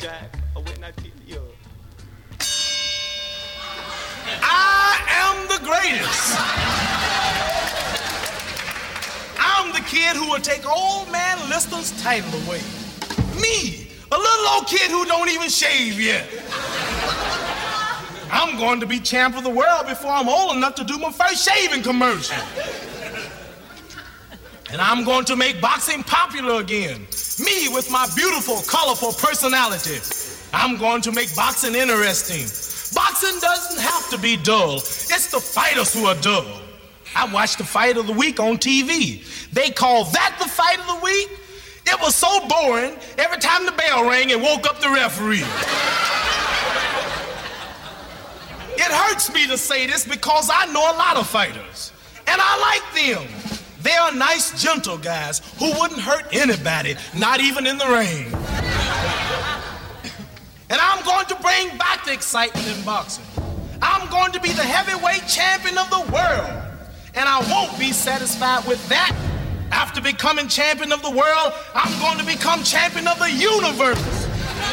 Jack, or when I tell you. I am the greatest. I'm the kid who will take old man Liston's title away. Me, a little old kid who don't even shave yet. I'm going to be champ of the world before I'm old enough to do my first shaving commercial. And I'm going to make boxing popular again. Me with my beautiful, colorful personality. I'm going to make boxing interesting. Boxing doesn't have to be dull. It's the fighters who are dull. I watched the fight of the week on TV. They called that the fight of the week? It was so boring, every time the bell rang, it woke up the referee. It hurts me to say this because I know a lot of fighters, and I like them. They are nice, gentle guys who wouldn't hurt anybody, not even in the ring. And I'm going to bring back the excitement in boxing. I'm going to be the heavyweight champion of the world. And I won't be satisfied with that. After becoming champion of the world, I'm going to become champion of the universe.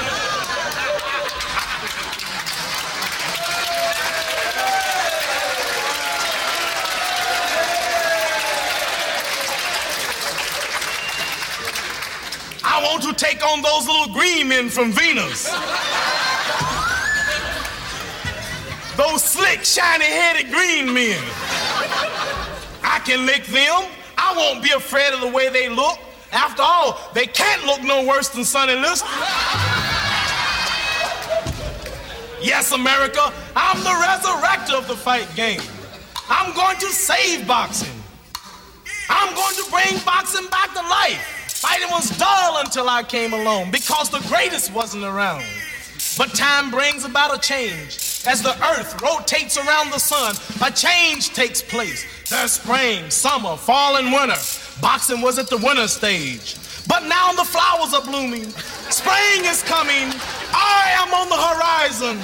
I want to take on those little green men from Venus. Those slick, shiny-headed green men. I can lick them. I won't be afraid of the way they look. After all, they can't look no worse than Sonny Liston. Yes, America, I'm the resurrector of the fight game. I'm going to save boxing. I'm going to bring boxing back to life. Fighting was dull until I came along because the greatest wasn't around. But time brings about a change. As the earth rotates around the sun, a change takes place. There's spring, summer, fall, and winter. Boxing was at the winter stage. But now the flowers are blooming. Spring is coming. I am on the horizon.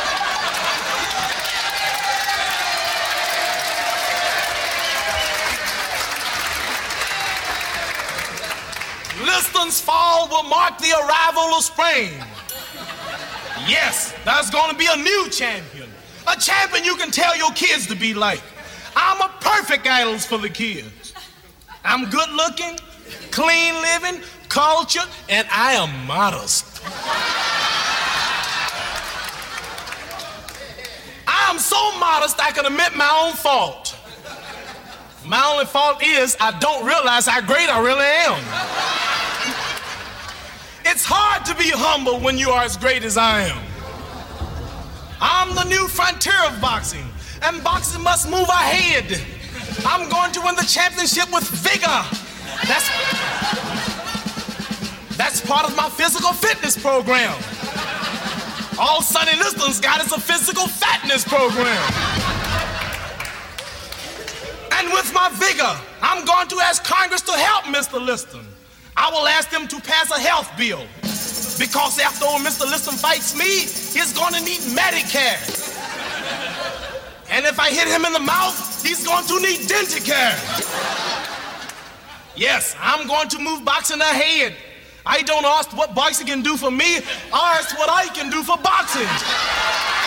Liston's fall will mark the arrival of spring. Yes, there's going to be a new champion. A champion you can tell your kids to be like. I'm a perfect idol for the kids. I'm good looking, clean living, cultured, and I am modest. I am so modest I can admit my own fault. My only fault is I don't realize how great I really am. It's hard to be humble when you are as great as I am. I'm the new frontier of boxing, and boxing must move ahead. I'm going to win the championship with vigor. That's part of my physical fitness program. All Sonny Liston's got is a physical fatness program. And with my vigor, I'm going to ask Congress to help Mr. Liston. I will ask them to pass a health bill. Because after old Mr. Liston fights me, he's going to need Medicare. And if I hit him in the mouth, he's going to need Denticare. Yes, I'm going to move boxing ahead. I don't ask what boxing can do for me, I ask what I can do for boxing.